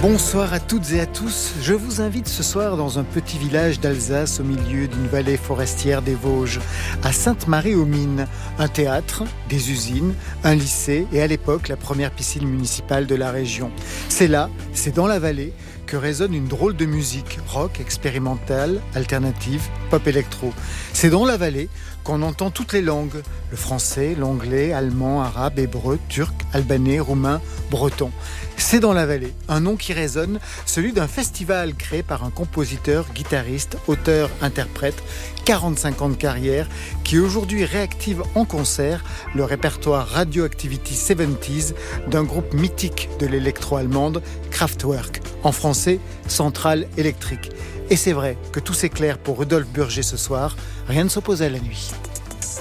Bonsoir à toutes et à tous. Je vous invite ce soir dans un petit village d'Alsace au milieu d'une vallée forestière des Vosges, à Sainte-Marie-aux-Mines. Un théâtre, des usines, un lycée et à l'époque la première piscine municipale de la région. C'est là, c'est dans la vallée, que résonne une drôle de musique, rock, expérimentale, alternative, pop électro. C'est dans la vallée qu'on entend toutes les langues, le français, l'anglais, allemand, arabe, hébreu, turc, albanais, roumain, breton. C'est dans la vallée, un nom qui résonne, celui d'un festival créé par un compositeur, guitariste, auteur, interprète, 45 ans de carrière, qui aujourd'hui réactive en concert le répertoire Radioactivity 70s d'un groupe mythique de l'électro-allemande, Kraftwerk, en français, Centrale électrique. Et c'est vrai que tout s'éclaire pour Rudolf Burger ce soir, rien ne s'oppose à la nuit.